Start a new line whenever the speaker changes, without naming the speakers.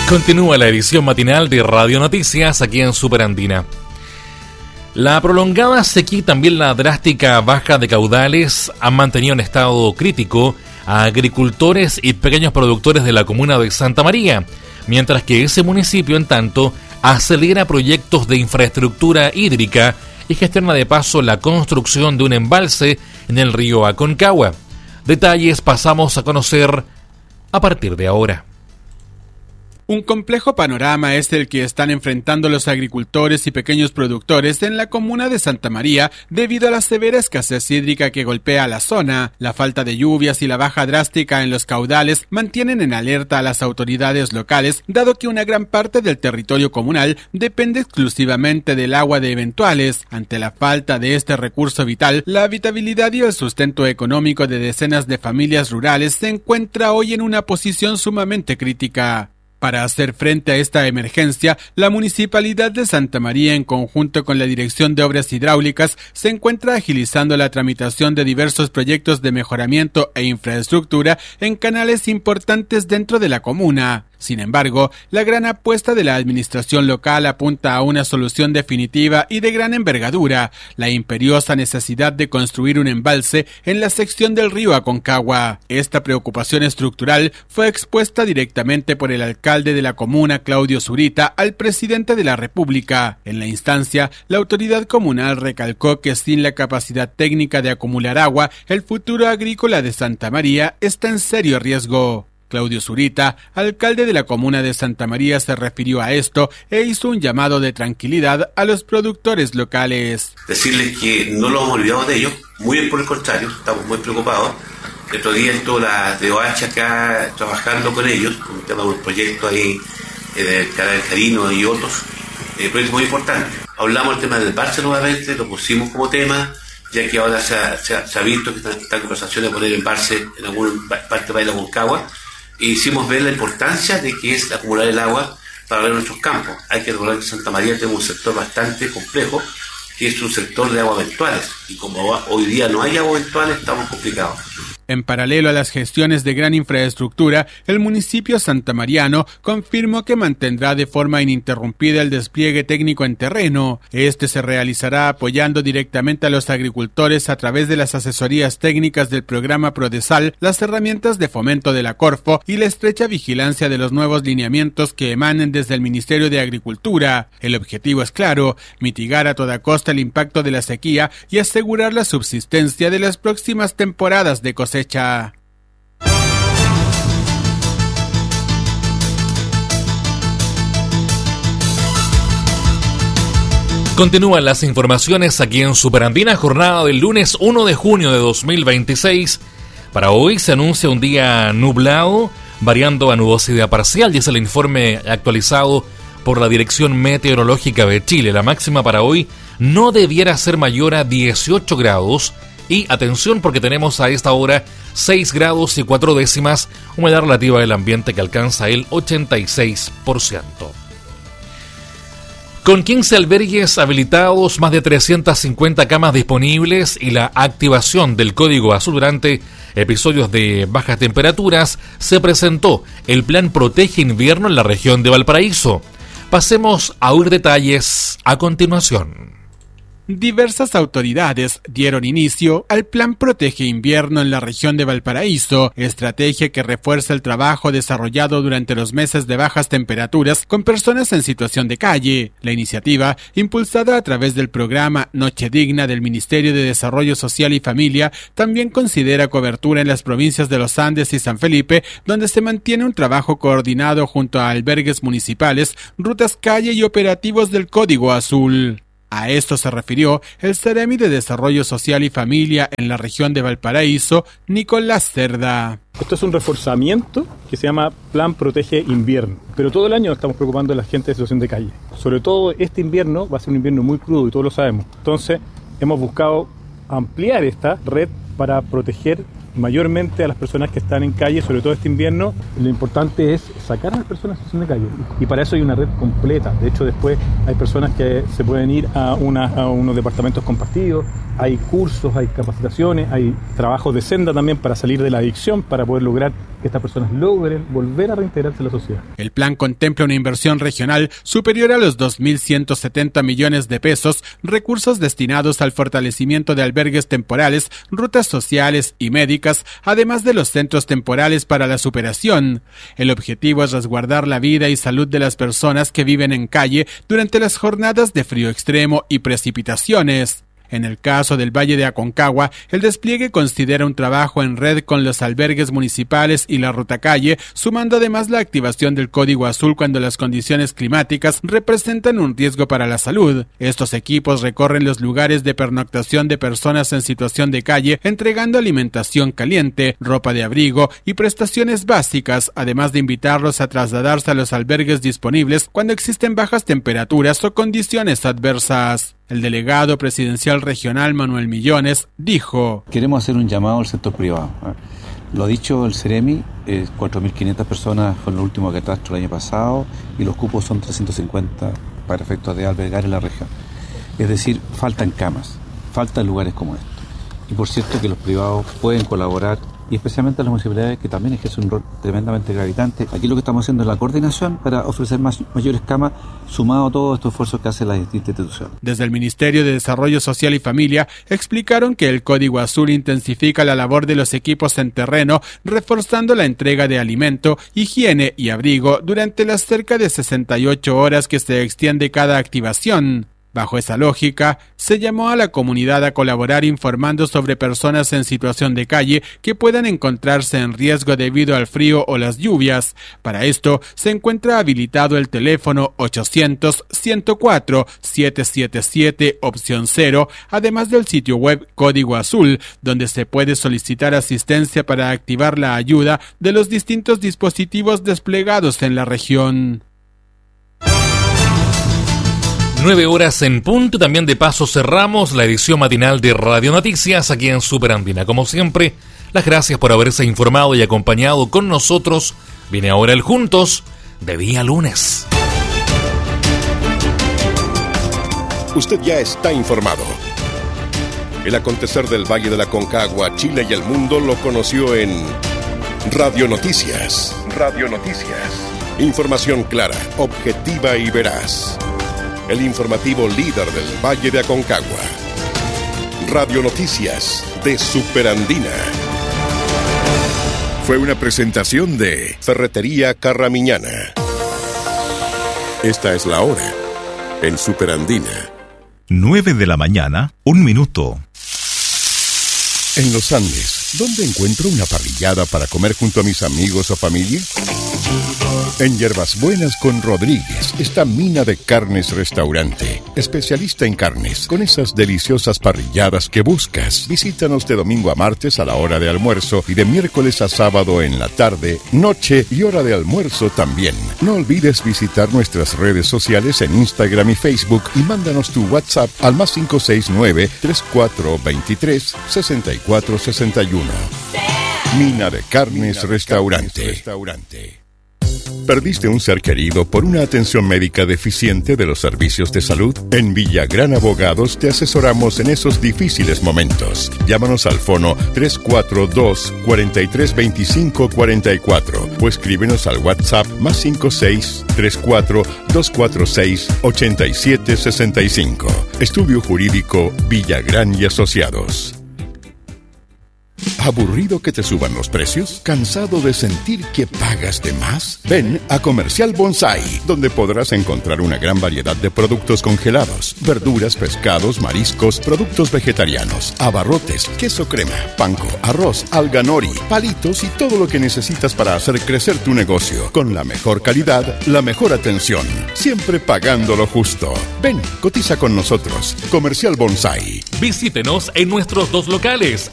Continúa la edición matinal de Radio Noticias aquí en Superandina. La prolongada sequía y también la drástica baja de caudales han mantenido en estado crítico a agricultores y pequeños productores de la comuna de Santa María, mientras que ese municipio, en tanto, acelera proyectos de infraestructura hídrica y gestiona de paso la construcción de un embalse en el río Aconcagua. Detalles pasamos a conocer a partir de ahora.
Un complejo panorama es el que están enfrentando los agricultores y pequeños productores en la comuna de Santa María debido a la severa escasez hídrica que golpea a la zona. La falta de lluvias y la baja drástica en los caudales mantienen en alerta a las autoridades locales, dado que una gran parte del territorio comunal depende exclusivamente del agua de eventuales. Ante la falta de este recurso vital, la habitabilidad y el sustento económico de decenas de familias rurales se encuentra hoy en una posición sumamente crítica. Para hacer frente a esta emergencia, la Municipalidad de Santa María, en conjunto con la Dirección de Obras Hidráulicas, se encuentra agilizando la tramitación de diversos proyectos de mejoramiento e infraestructura en canales importantes dentro de la comuna. Sin embargo, la gran apuesta de la administración local apunta a una solución definitiva y de gran envergadura: la imperiosa necesidad de construir un embalse en la sección del río Aconcagua. Esta preocupación estructural fue expuesta directamente por el alcalde de la comuna, Claudio Zurita, al presidente de la República. En la instancia, la autoridad comunal recalcó que sin la capacidad técnica de acumular agua, el futuro agrícola de Santa María está en serio riesgo. Claudio Zurita, alcalde de la comuna de Santa María, se refirió a esto e hizo un llamado de tranquilidad a los productores locales.
Decirles que no lo hemos olvidado de ellos, muy bien por el contrario, estamos muy preocupados. El otro día estuvo la DOH acá trabajando con ellos, con un tema de un proyecto ahí del canal Carino y otros, proyectos muy importantes. Hablamos del tema del embalse nuevamente, lo pusimos como tema, ya que ahora se ha visto que está en conversación de poner embalse en alguna parte de la Aconcagua. E hicimos ver la importancia de que es acumular el agua para ver nuestros campos. Hay que recordar que Santa María tiene un sector bastante complejo, que es un sector de aguas eventuales, y como hoy día no hay aguas eventuales, estamos complicados.
En paralelo a las gestiones de gran infraestructura, el municipio santamariano confirmó que mantendrá de forma ininterrumpida el despliegue técnico en terreno. Este se realizará apoyando directamente a los agricultores a través de las asesorías técnicas del programa Prodesal, las herramientas de fomento de la Corfo y la estrecha vigilancia de los nuevos lineamientos que emanen desde el Ministerio de Agricultura. El objetivo es claro: mitigar a toda costa el impacto de la sequía y asegurar la subsistencia de las próximas temporadas de cosecha.
Continúan las informaciones aquí en Superandina, jornada del lunes 1 de junio de 2026. Para hoy se anuncia un día nublado, variando a nubosidad parcial, y es el informe actualizado por la Dirección Meteorológica de Chile. La máxima para hoy no debiera ser mayor a 18 grados. Y atención, porque tenemos a esta hora 6 grados y 4 décimas, humedad relativa del ambiente que alcanza el 86%. Con 15 albergues habilitados, más de 350 camas disponibles y la activación del Código Azul durante episodios de bajas temperaturas, se presentó el Plan Protege Invierno en la región de Valparaíso. Pasemos a oír detalles a continuación.
Diversas autoridades dieron inicio al Plan Protege Invierno en la región de Valparaíso, estrategia que refuerza el trabajo desarrollado durante los meses de bajas temperaturas con personas en situación de calle. La iniciativa, impulsada a través del programa Noche Digna del Ministerio de Desarrollo Social y Familia, también considera cobertura en las provincias de Los Andes y San Felipe, donde se mantiene un trabajo coordinado junto a albergues municipales, rutas calle y operativos del Código Azul. A esto se refirió el Seremi de Desarrollo Social y Familia en la región de Valparaíso, Nicolás Cerda.
Esto es un reforzamiento que se llama Plan Protege Invierno, pero todo el año estamos preocupando a la gente en situación de calle. Sobre todo este invierno va a ser un invierno muy crudo y todos lo sabemos. Entonces hemos buscado ampliar esta red para proteger mayormente a las personas que están en calle, sobre todo este invierno. Lo importante es sacar a las personas en situación de calle, y para eso hay una red completa. De hecho, después hay personas que se pueden ir a unos departamentos compartidos, hay cursos, hay capacitaciones, hay trabajos de senda también para salir de la adicción, para poder lograr que estas personas logren volver a reintegrarse a la sociedad.
El plan contempla una inversión regional superior a los 2.170 millones de pesos, recursos destinados al fortalecimiento de albergues temporales, rutas sociales y médicas, además de los centros temporales para la superación. El objetivo es resguardar la vida y salud de las personas que viven en calle durante las jornadas de frío extremo y precipitaciones. En el caso del Valle de Aconcagua, el despliegue considera un trabajo en red con los albergues municipales y la ruta calle, sumando además la activación del Código Azul cuando las condiciones climáticas representan un riesgo para la salud. Estos equipos recorren los lugares de pernoctación de personas en situación de calle, entregando alimentación caliente, ropa de abrigo y prestaciones básicas, además de invitarlos a trasladarse a los albergues disponibles cuando existen bajas temperaturas o condiciones adversas. El delegado presidencial regional Manuel Millones dijo:
queremos hacer un llamado al sector privado. Lo ha dicho el Ceremi, 4.500 personas fue el último catastro el año pasado y los cupos son 350 para efectos de albergar en la región. Es decir, faltan camas, faltan lugares como estos. Y por cierto que los privados pueden colaborar, y especialmente las municipalidades que también ejercen un rol tremendamente gravitante. Aquí lo que estamos haciendo es la coordinación para ofrecer mayores camas, sumado a todos estos esfuerzos que hacen las distintas instituciones.
Desde el Ministerio de Desarrollo Social y Familia explicaron que el Código Azul intensifica la labor de los equipos en terreno, reforzando la entrega de alimento, higiene y abrigo durante las cerca de 68 horas que se extiende cada activación. Bajo esa lógica, se llamó a la comunidad a colaborar informando sobre personas en situación de calle que puedan encontrarse en riesgo debido al frío o las lluvias. Para esto, se encuentra habilitado el teléfono 800-104-777 opción 0, además del sitio web Código Azul, donde se puede solicitar asistencia para activar la ayuda de los distintos dispositivos desplegados en la región.
9 horas en punto. También de paso cerramos la edición matinal de Radio Noticias aquí en Super Andina. Como siempre, las gracias por haberse informado y acompañado con nosotros. Viene ahora el Juntos de día lunes.
Usted ya está informado. El acontecer del Valle de la Aconcagua, Chile y el mundo lo conoció en Radio Noticias. Radio Noticias. Información clara, objetiva y veraz. El informativo líder del Valle de Aconcagua. Radio Noticias de Super Andina. Fue una presentación de Ferretería Carramiñana. Esta es la hora en Super Andina.
9 de la mañana, 1 minuto.
En los Andes, ¿dónde encuentro una parrillada para comer junto a mis amigos o familia? En Hierbas Buenas con Rodríguez está Mina de Carnes Restaurante, especialista en carnes, con esas deliciosas parrilladas que buscas. Visítanos de domingo a martes a la hora de almuerzo y de miércoles a sábado en la tarde, noche y hora de almuerzo también. No olvides visitar nuestras redes sociales en Instagram y Facebook y mándanos tu WhatsApp al +569 3423 6461. Mina de Carnes Restaurante. ¿Perdiste un ser querido por una atención médica deficiente de los servicios de salud? En Villagrán Abogados te asesoramos en esos difíciles momentos. Llámanos al fono 342-4325-44 o escríbenos al WhatsApp +56 34 246 8765. Estudio Jurídico Villagrán y Asociados. ¿Aburrido que te suban los precios? ¿Cansado de sentir que pagas de más? Ven a Comercial Bonsai, donde podrás encontrar una gran variedad de productos congelados, verduras, pescados, mariscos, productos vegetarianos, abarrotes, queso crema, panko, arroz, alga nori, palitos y todo lo que necesitas para hacer crecer tu negocio. Con la mejor calidad, la mejor atención, siempre pagando lo justo. Ven, cotiza con nosotros. Comercial Bonsai.
Visítenos en nuestros 2 locales,